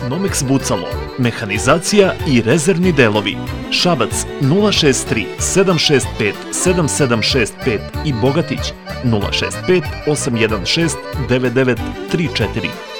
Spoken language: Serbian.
Nomex Bucalo, mehanizacija i rezervni delovi. Šabac 063 765 7765 i Bogatić 065 816 9934.